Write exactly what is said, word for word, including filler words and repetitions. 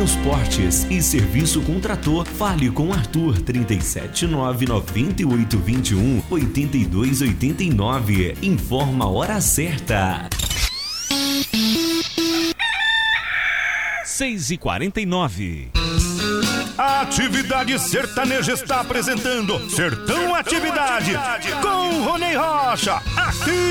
Transportes e Serviço com Trator. Fale com Arthur trinta e sete nove nove oito dois um oito dois oito nove. Informa a hora certa. seis e quarenta e nove. A Atividade Sertaneja está apresentando Sertão Atividade com Rony Rocha, aqui